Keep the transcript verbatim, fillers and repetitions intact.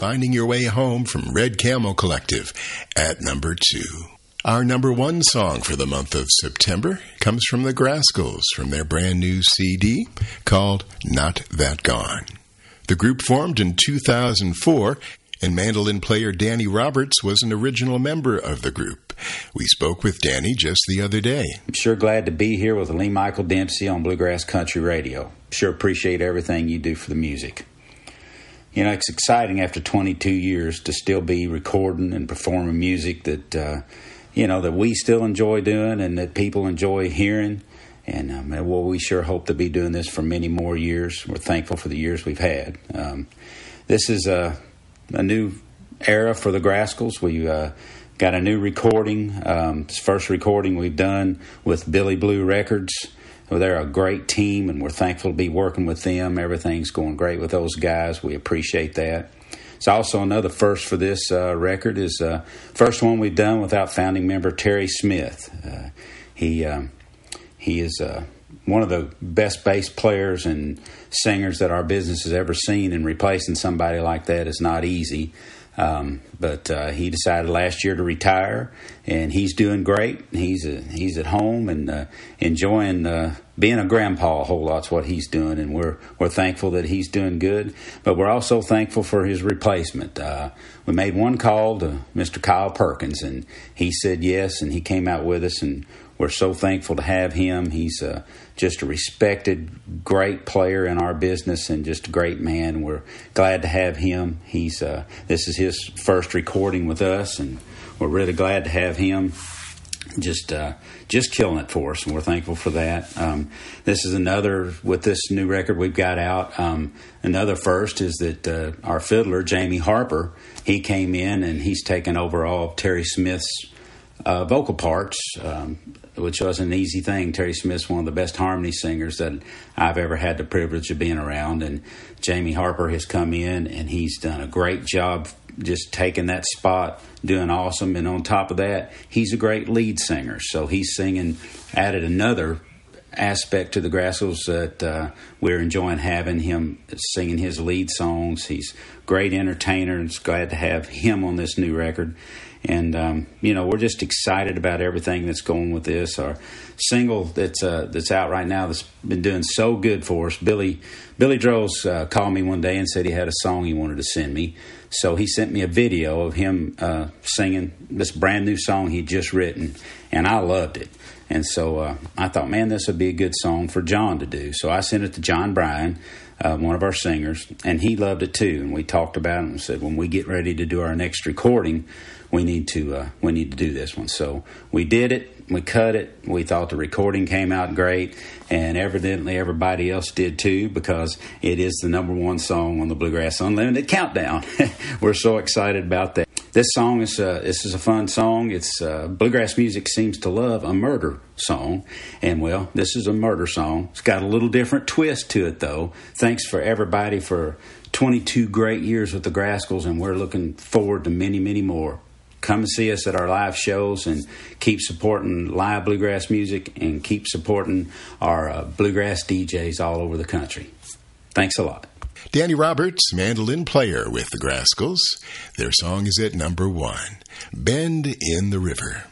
Finding Your Way Home from Red Camel Collective at number two. Our number one song for the month of September comes from the Grascals from their brand new C D called Not That Gone. The group formed in two thousand four, and mandolin player Danny Roberts was an original member of the group. We spoke with Danny just the other day. I'm sure glad to be here with Lee Michael Dempsey on Bluegrass Country Radio. Sure appreciate everything you do for the music. You know, it's exciting after twenty-two years to still be recording and performing music that, uh, you know, that we still enjoy doing and that people enjoy hearing. And, um, well, we sure hope to be doing this for many more years. We're thankful for the years we've had. Um, this is a, a new era for the Grascals. We uh, got a new recording. Um, it's the first recording we've done with Billy Blue Records. Well, they're a great team, and we're thankful to be working with them. Everything's going great with those guys. We appreciate that. It's also another first for this uh, record. Is uh, first one we've done without founding member Terry Smith. Uh, he um, he is uh, one of the best bass players and singers that our business has ever seen, and replacing somebody like that is not easy. Um, but uh, he decided last year to retire, and he's doing great. He's uh, he's at home and uh, enjoying uh, being a grandpa a whole lot's what he's doing, and we're we're thankful that he's doing good. But we're also thankful for his replacement. Uh, we made one call to Mister Kyle Perkins, and he said yes, and he came out with us, and we're so thankful to have him. He's uh, just a respected, great player in our business and just a great man. We're glad to have him. He's uh, this is his first recording with us, and we're really glad to have him. Just uh, just killing it for us, and we're thankful for that. Um, this is another, with this new record we've got out, um, another first is that uh, our fiddler, Jamie Harper, he came in and he's taken over all of Terry Smith's Uh, vocal parts, um, which was an easy thing. Terry Smith's one of the best harmony singers that I've ever had the privilege of being around, and Jamie Harper has come in and he's done a great job just taking that spot, doing awesome. And on top of that, he's a great lead singer, so he's singing, added another aspect to the Grascals that uh, we're enjoying having him singing his lead songs. He's a great entertainer, and it's glad to have him on this new record. And, um, you know, we're just excited about everything that's going with this. Our single that's uh, that's out right now that's been doing so good for us, Billy Billy Droz uh, called me one day and said he had a song he wanted to send me. So he sent me a video of him uh, singing this brand new song he'd just written, and I loved it. And so uh, I thought, man, this would be a good song for John to do. So I sent it to John Bryan, uh, one of our singers, and he loved it too. And we talked about it and said, when we get ready to do our next recording, we need to uh, we need to do this one. So we did it. We cut it. We thought the recording came out great, and evidently everybody else did too, because it is the number one song on the Bluegrass Unlimited Countdown. We're so excited about that. This song is uh, this is a fun song. It's uh, bluegrass music seems to love a murder song, and well, this is a murder song. It's got a little different twist to it, though. Thanks for everybody for twenty-two great years with the Grascals, and we're looking forward to many, many more. Come and see us at our live shows, and keep supporting live bluegrass music, and keep supporting our uh, bluegrass D Js all over the country. Thanks a lot. Danny Roberts, mandolin player with the Grascals. Their song is at number one, Bend in the River.